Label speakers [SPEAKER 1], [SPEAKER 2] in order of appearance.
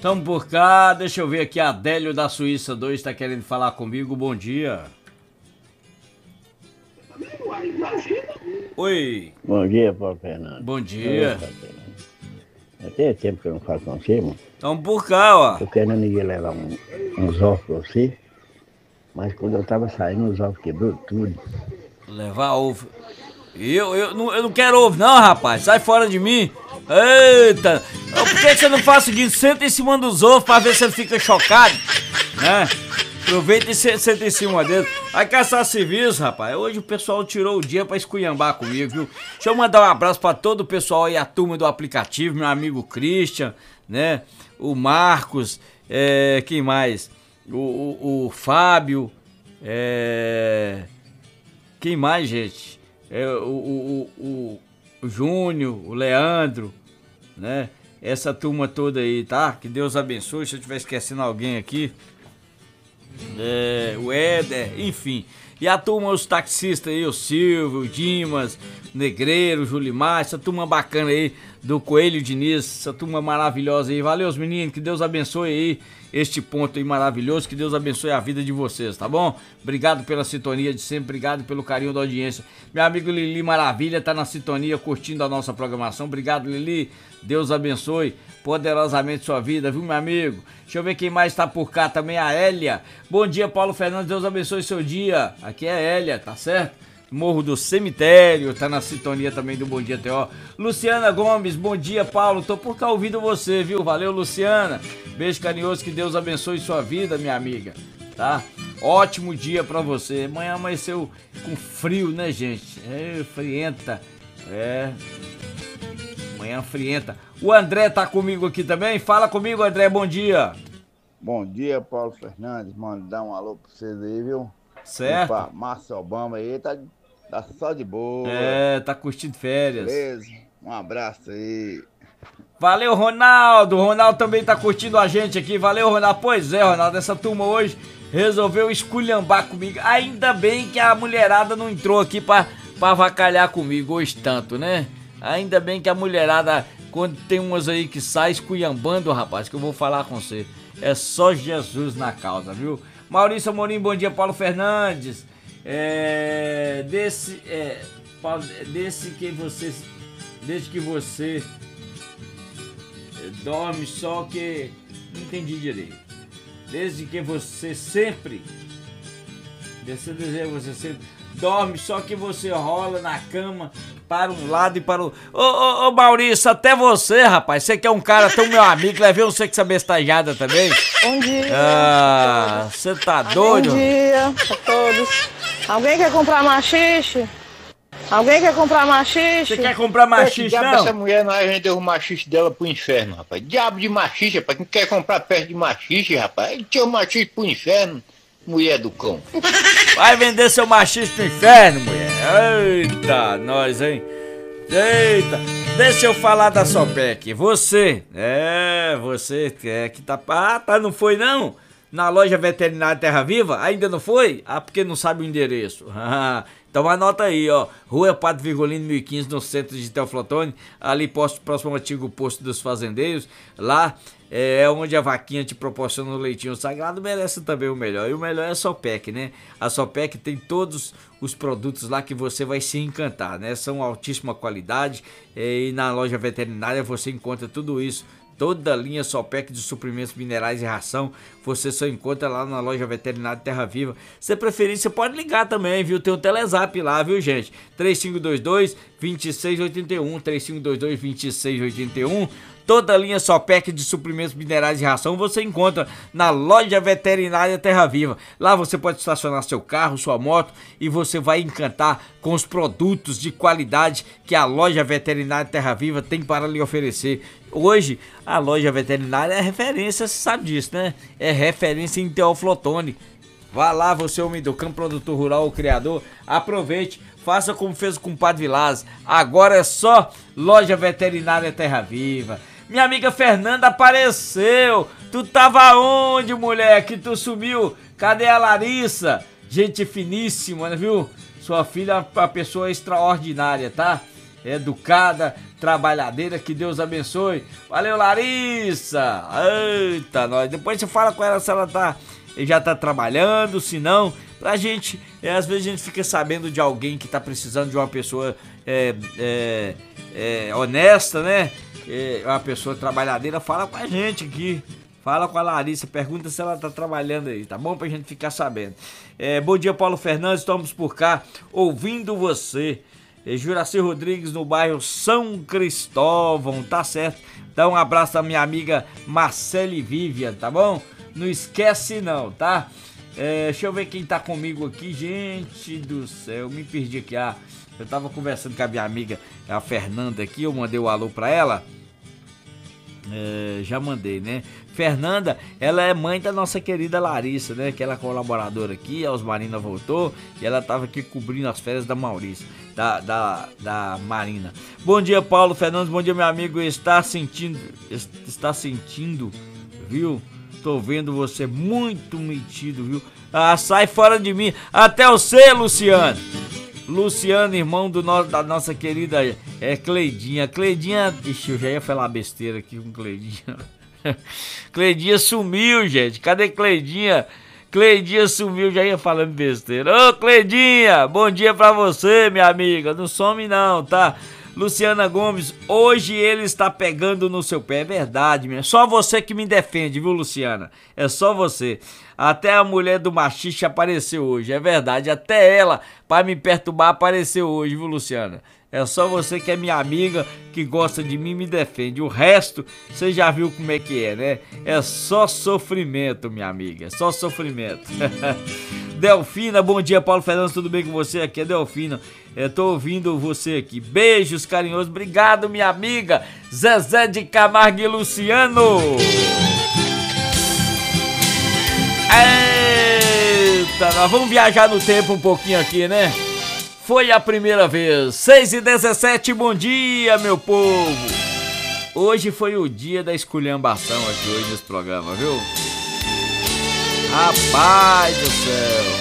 [SPEAKER 1] Tamo por cá, deixa eu ver aqui, Adélio da Suíça 2 está querendo falar comigo, bom dia. Oi.
[SPEAKER 2] Bom dia, Paulo Fernando.
[SPEAKER 1] Bom dia.
[SPEAKER 2] Até tempo que eu não falo com você, mano.
[SPEAKER 1] Tamo por cá, ó.
[SPEAKER 2] Tô querendo ir levar uns ovos pra você, mas quando eu tava saindo, os ovos quebrou tudo.
[SPEAKER 1] Levar ovo. Eu não quero ovo não, rapaz, sai fora de mim. Eita, por que você não faz o seguinte, senta em cima dos ovos pra ver se ele fica chocado, né? Aproveita e senta em cima dele. Vai caçar serviço, rapaz. Hoje o pessoal tirou o dia pra esculhambar comigo, viu? Deixa eu mandar um abraço pra todo o pessoal aí, a turma do aplicativo, meu amigo Christian, né? O Marcos, quem mais? O Fábio, quem mais, gente? O Júnior, o Leandro, né? Essa turma toda aí, tá? Que Deus abençoe. Se eu estiver esquecendo alguém aqui, o Éder, enfim. E a turma, os taxistas aí, o Silvio, o Dimas, o Negreiro, o Julimar, essa turma bacana aí do Coelho Diniz, essa turma maravilhosa aí. Valeu, os meninos, que Deus abençoe aí este ponto aí maravilhoso, que Deus abençoe a vida de vocês, tá bom? Obrigado pela sintonia de sempre, obrigado pelo carinho da audiência. Meu amigo Lili Maravilha tá na sintonia, curtindo a nossa programação. Obrigado, Lili, Deus abençoe poderosamente sua vida, viu, meu amigo? Deixa eu ver quem mais tá por cá também, a Hélia. Bom dia, Paulo Fernandes, Deus abençoe seu dia. Aqui é a Hélia, tá certo? Morro do Cemitério, tá na sintonia também do Bom Dia T.O. Luciana Gomes, bom dia, Paulo, tô por cá ouvindo você, viu? Valeu, Luciana. Beijo carinhoso, que Deus abençoe sua vida, minha amiga, tá? Ótimo dia pra você. Amanhã amanheceu com frio, né, gente? Frienta. Manhã frienta. O André tá comigo aqui também. Fala comigo, André, bom dia.
[SPEAKER 3] Bom dia, Paulo Fernandes. Mandar um alô pra vocês aí, viu?
[SPEAKER 1] Certo.
[SPEAKER 3] Opa, Márcio Obama aí, tá só de boa.
[SPEAKER 1] Tá curtindo férias.
[SPEAKER 3] Beleza, um abraço aí.
[SPEAKER 1] Valeu, Ronaldo. O Ronaldo também tá curtindo a gente aqui. Valeu, Ronaldo. Pois é, Ronaldo, essa turma hoje resolveu esculhambar comigo. Ainda bem que a mulherada não entrou aqui pra avacalhar comigo hoje tanto, né? Ainda bem que a mulherada, quando tem umas aí que sai esculhambando, rapaz, que eu vou falar com você. É só Jesus na causa, viu? Maurício Amorim, bom dia, Paulo Fernandes. Desde que você dorme só que... Não entendi direito. Desde que você sempre... Você sempre dorme só que você rola na cama para um lado e para o... Ô Maurício, até você, rapaz. Você que é um cara tão meu amigo, levei você com essa bestajada também.
[SPEAKER 4] Bom dia.
[SPEAKER 1] Você tá doido?
[SPEAKER 4] Bom dia pra todos. Alguém quer comprar machixe? Alguém quer comprar machixe?
[SPEAKER 1] Você quer comprar machixe, não?
[SPEAKER 5] Essa mulher não vendeu o machixe dela pro inferno, rapaz. Diabo de machixe, rapaz. Quem quer comprar perto de machixe, rapaz? Ele tinha o machixe pro inferno, mulher do cão.
[SPEAKER 1] Vai vender seu machixe pro inferno, mulher. Eita, nós, hein? Eita, deixa eu falar da Sopec. Você que tá... não foi não? Na loja veterinária Terra Viva? Ainda não foi? Porque não sabe o endereço. Então anota aí, ó. Rua Padre Virgulino 1015, no centro de Teoflotone. Ali próximo ao antigo posto dos fazendeiros. Lá é onde a vaquinha te proporciona o leitinho sagrado. Merece também o melhor. E o melhor é a Sopec, né? A Sopec tem todos os produtos lá que você vai se encantar, né? São altíssima qualidade. E na loja veterinária você encontra tudo isso. Toda a linha Sopec de suprimentos minerais e ração, você só encontra lá na loja veterinária Terra Viva. Se preferir, você pode ligar também, viu? Tem um Telezap lá, viu, gente? 3522-2681, 3522-2681. Toda a linha Sopec de suprimentos minerais e ração você encontra na loja veterinária Terra Viva. Lá você pode estacionar seu carro, sua moto e você vai encantar com os produtos de qualidade que a loja veterinária Terra Viva tem para lhe oferecer. Hoje, a loja veterinária é referência, você sabe disso, né? É referência em Teoflotone. Vá lá, você homem do campo, produtor rural ou criador, aproveite, faça como fez com o Padre Vilas. Agora é só loja veterinária Terra Viva. Minha amiga Fernanda apareceu. Tu tava onde, mulher, que tu sumiu? Cadê a Larissa? Gente finíssima, né, viu? Sua filha é uma pessoa extraordinária, tá? educada, trabalhadeira, que Deus abençoe. Valeu, Larissa! Eita, nós. Depois você fala com ela se ela já tá trabalhando, se não, pra gente, às vezes a gente fica sabendo de alguém que tá precisando de uma pessoa honesta, né? Uma pessoa trabalhadeira, fala com a gente aqui. Fala com a Larissa, pergunta se ela tá trabalhando aí, tá bom? Pra gente ficar sabendo. Bom dia, Paulo Fernandes, estamos por cá, ouvindo você. Juraci Rodrigues, no bairro São Cristóvão, tá certo? Dá um abraço da minha amiga Marcele Vivian, tá bom? Não esquece não, tá? Deixa eu ver quem tá comigo aqui, gente do céu, me perdi aqui. Eu tava conversando com a minha amiga, a Fernanda aqui, eu mandei o alô pra ela. Já mandei, né? Fernanda, ela é mãe da nossa querida Larissa, né? Que ela é colaboradora aqui, a Osmarina voltou e ela tava aqui cobrindo as férias da Maurícia, da Marina. Bom dia, Paulo Fernandes, bom dia, meu amigo. Está sentindo, viu? Tô vendo você muito metido, viu? Sai fora de mim. Até você, Luciano. Luciano, irmão da nossa querida Cleidinha. Cleidinha, ixi, eu já ia falar besteira aqui com Cleidinha. Cleidinha sumiu, gente. Cadê Cleidinha? Cleidinha sumiu, já ia falando besteira. Ô, Cleidinha, bom dia pra você, minha amiga. Não some não, tá? Luciana Gomes, hoje ele está pegando no seu pé. É verdade, minha. Só você que me defende, viu, Luciana? É só você. Até a mulher do machixe apareceu hoje, é verdade. Até ela, pra me perturbar, apareceu hoje, viu, Luciana? É só você que é minha amiga, que gosta de mim, me defende. O resto, você já viu como é que é, né? É só sofrimento, minha amiga. É só sofrimento. Delfina, bom dia, Paulo Fernandes, tudo bem com você? Aqui é Delfina. Tô ouvindo você aqui. Beijos carinhosos. Obrigado, minha amiga. Zezé de Camargo e Luciano. Eita, nós vamos viajar no tempo um pouquinho aqui, né? Foi a primeira vez. 6h17, bom dia, meu povo. Hoje foi o dia da esculhambação aqui hoje nesse programa, viu? Rapaz do céu.